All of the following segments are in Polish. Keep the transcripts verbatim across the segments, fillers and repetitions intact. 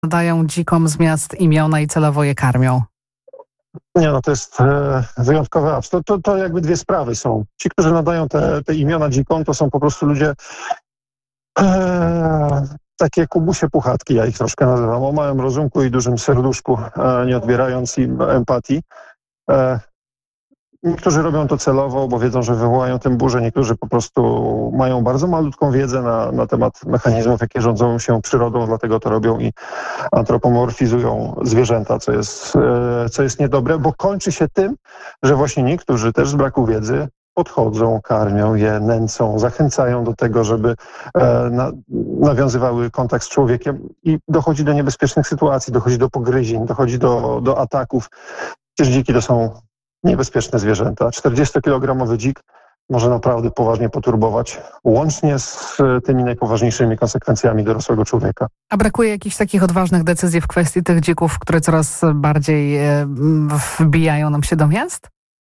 Dają dzikom z miast imiona i celowo je karmią. Nie, no to jest e, wyjątkowy abs. To, to, to jakby dwie sprawy są. Ci, którzy nadają te, te imiona dzikom, to są po prostu ludzie e, takie kubusie puchatki, ja ich troszkę nazywam, o małym rozumku i dużym serduszku, e, nie odbierając im empatii. E, Niektórzy robią to celowo, bo wiedzą, że wywołają tym burzę. Niektórzy po prostu mają bardzo malutką wiedzę na, na temat mechanizmów, jakie rządzą się przyrodą, dlatego to robią i antropomorfizują zwierzęta, co jest, co jest niedobre, bo kończy się tym, że właśnie niektórzy też z braku wiedzy podchodzą, karmią je, nęcą, zachęcają do tego, żeby e, na, nawiązywały kontakt z człowiekiem i dochodzi do niebezpiecznych sytuacji, dochodzi do pogryzień, dochodzi do, do ataków. Przecież dziki to są niebezpieczne zwierzęta. czterdziestokilogramowy dzik może naprawdę poważnie poturbować, łącznie z tymi najpoważniejszymi konsekwencjami dorosłego człowieka. A brakuje jakichś takich odważnych decyzji w kwestii tych dzików, które coraz bardziej wbijają nam się do miast?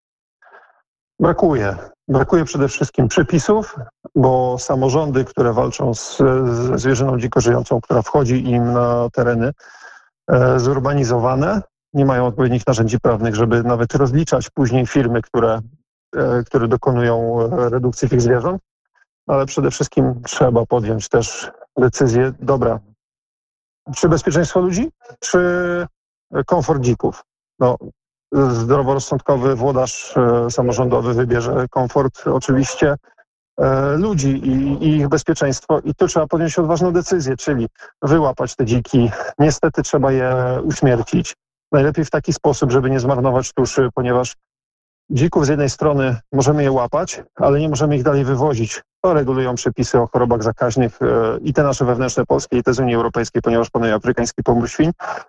Brakuje. Brakuje przede wszystkim przepisów, bo samorządy, które walczą z, z zwierzyną dziko żyjącą, która wchodzi im na tereny e, zurbanizowane, nie mają odpowiednich narzędzi prawnych, żeby nawet rozliczać później firmy, które, e, które dokonują redukcji tych zwierząt. Ale przede wszystkim trzeba podjąć też decyzję, dobra, czy bezpieczeństwo ludzi, czy komfort dzików. No, zdroworozsądkowy włodarz e, samorządowy wybierze komfort oczywiście e, ludzi i, i ich bezpieczeństwo i tu trzeba podjąć odważną decyzję, czyli wyłapać te dziki. Niestety trzeba je uśmiercić. Najlepiej w taki sposób, żeby nie zmarnować tuszy, ponieważ dzików z jednej strony możemy je łapać, ale nie możemy ich dalej wywozić. To regulują przepisy o chorobach zakaźnych e, i te nasze wewnętrzne polskie, i te z Unii Europejskiej, ponieważ panuje afrykański pomór świń.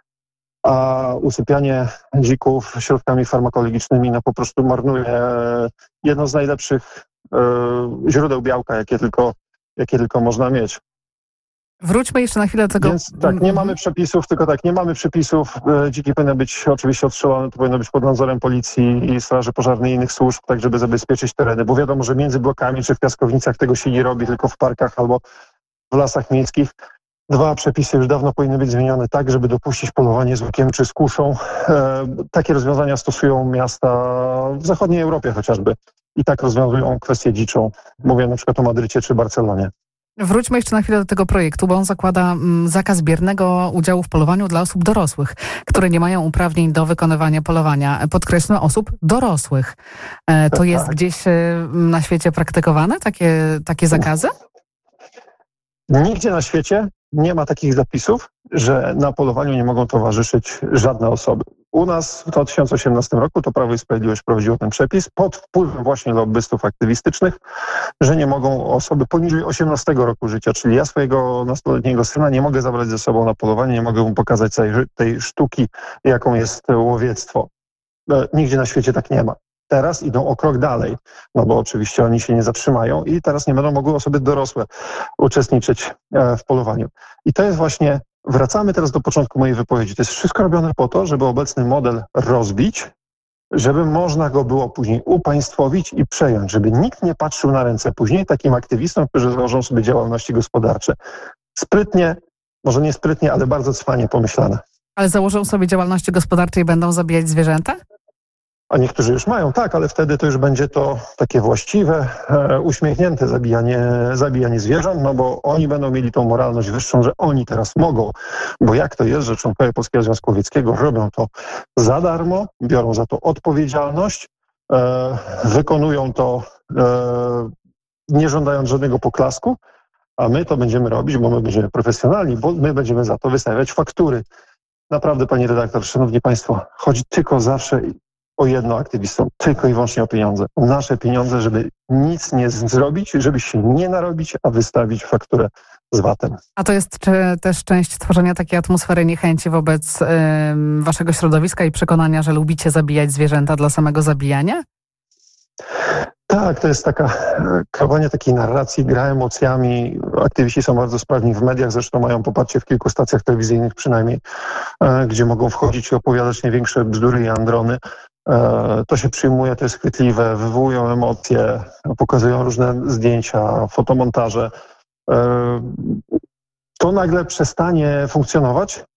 A usypianie dzików środkami farmakologicznymi no po prostu marnuje jedno z najlepszych e, źródeł białka, jakie tylko, jakie tylko można mieć. Wróćmy jeszcze na chwilę do tego. Więc tak, nie mamy przepisów, tylko tak, nie mamy przepisów. E, dziki powinny być oczywiście odstrzelone, to powinno być pod nadzorem policji i straży pożarnej i innych służb, tak żeby zabezpieczyć tereny, bo wiadomo, że między blokami czy w piaskownicach tego się nie robi, tylko w parkach albo w lasach miejskich. Dwa przepisy już dawno powinny być zmienione tak, żeby dopuścić polowanie z łukiem czy z kuszą. E, takie rozwiązania stosują miasta w zachodniej Europie chociażby i tak rozwiązują kwestię dziczą. Mówię na przykład o Madrycie czy Barcelonie. Wróćmy jeszcze na chwilę do tego projektu, bo on zakłada mm, zakaz biernego udziału w polowaniu dla osób dorosłych, które nie mają uprawnień do wykonywania polowania. Podkreślmy, osób dorosłych. E, to tak, jest tak. gdzieś e, na świecie praktykowane, takie, takie zakazy? Nigdzie na świecie nie ma takich zapisów, że na polowaniu nie mogą towarzyszyć żadne osoby. U nas w dwa tysiące osiemnastym roku to Prawo i Sprawiedliwość wprowadziło ten przepis pod wpływem właśnie lobbystów aktywistycznych, że nie mogą osoby poniżej osiemnastego roku życia, czyli ja swojego nastoletniego syna nie mogę zabrać ze sobą na polowanie, nie mogę mu pokazać tej, tej sztuki, jaką jest łowiectwo. Nigdzie na świecie tak nie ma. Teraz idą o krok dalej, no bo oczywiście oni się nie zatrzymają i teraz nie będą mogły osoby dorosłe uczestniczyć w polowaniu. I to jest właśnie, wracamy teraz do początku mojej wypowiedzi, to jest wszystko robione po to, żeby obecny model rozbić, żeby można go było później upaństwowić i przejąć, żeby nikt nie patrzył na ręce później takim aktywistom, którzy założą sobie działalności gospodarcze. Sprytnie, może nie sprytnie, ale bardzo cwanie pomyślane. Ale założą sobie działalności gospodarcze i będą zabijać zwierzęta? A niektórzy już mają, tak, ale wtedy to już będzie to takie właściwe, e, uśmiechnięte zabijanie, zabijanie zwierząt, no bo oni będą mieli tą moralność wyższą, że oni teraz mogą. Bo jak to jest, że członkowie Polskiego Związku Łowieckiego robią to za darmo, biorą za to odpowiedzialność, e, wykonują to e, nie żądając żadnego poklasku, a my to będziemy robić, bo my będziemy profesjonalni, bo my będziemy za to wystawiać faktury. Naprawdę, pani redaktor, szanowni państwo, chodzi tylko zawsze o jedno aktywistom, tylko i wyłącznie o pieniądze. O nasze pieniądze, żeby nic nie zrobić, żeby się nie narobić, a wystawić fakturę z vatem. A to jest czy, też część tworzenia takiej atmosfery niechęci wobec y, waszego środowiska i przekonania, że lubicie zabijać zwierzęta dla samego zabijania? Tak, to jest taka kreowanie takiej narracji, gra emocjami. Aktywiści są bardzo sprawni w mediach, zresztą mają poparcie w kilku stacjach telewizyjnych przynajmniej, gdzie mogą wchodzić i opowiadać największe bzdury i androny. To się przyjmuje, to jest chwytliwe, wywołują emocje, pokazują różne zdjęcia, fotomontaże. To nagle przestanie funkcjonować,